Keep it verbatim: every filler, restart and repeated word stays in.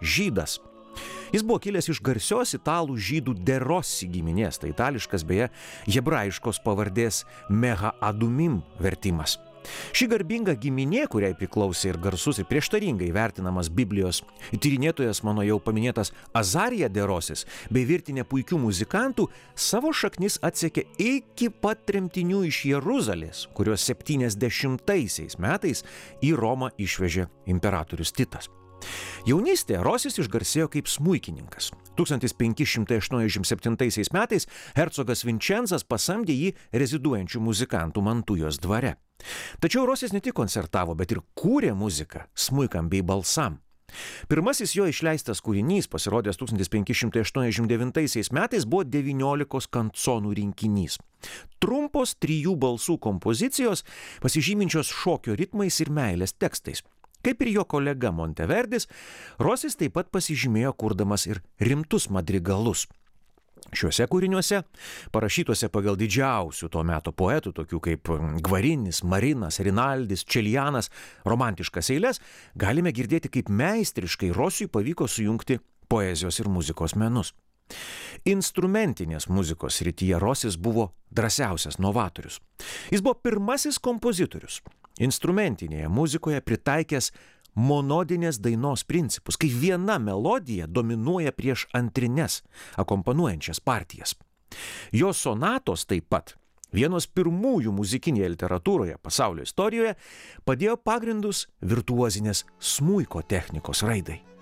žydas. Jis buvo kilęs iš garsios italų žydų De Rossi giminės, tai itališkas beje hebrajiškos pavardės Meha Adumim vertimas. Ši garbinga giminė, kuriai priklausė ir garsus ir prieštaringai vertinamas Biblijos tyrinėtojas mano jau paminėtas Azarija De Rossis bei virtinė puikių muzikantų, savo šaknis atsekė iki pat tremtinių iš Jeruzalės, kurios septyniasdešimtaisiais metais į Romą išvežė imperatorius Titas. Jaunystėje Rosis išgarsėjo kaip smuikininkas. tūkstantis penki šimtai aštuoniasdešimt septintaisiais metais hercogas Vinčensas pasamdė jį reziduojančių muzikantų Mantujos dvare. Tačiau Rosis ne tik koncertavo, bet ir kūrė muziką smuikam bei balsam. Pirmasis jo išleistas kūrinys, pasirodęs tūkstantis penki šimtai aštuoniasdešimt devintaisiais metais, buvo devyniolikos kanconų rinkinys. Trumpos trijų balsų kompozicijos, pasižyminčios šokio ritmais ir meilės tekstais. Kaip ir jo kolega Monteverdis, Rosis taip pat pasižymėjo kurdamas ir rimtus madrigalus. Šiuose kūriniuose, parašytuose pagal didžiausių to meto poetų, tokių kaip Gvarinis, Marinas, Rinaldis, Čelianas, romantiškas eiles, galime girdėti, kaip meistriškai Rosiui pavyko sujungti poezijos ir muzikos menus. Instrumentinės muzikos srityje Rosis buvo drąsiausias novatorius. Jis buvo pirmasis kompozitorius instrumentinėje muzikoje pritaikęs monodinės dainos principus, kai viena melodija dominuoja prieš antrines, akompanuojančias partijas. Jo sonatos taip pat, vienos pirmųjų muzikinėje literatūroje pasaulio istorijoje, padėjo pagrindus virtuozinės smuiko technikos raidai.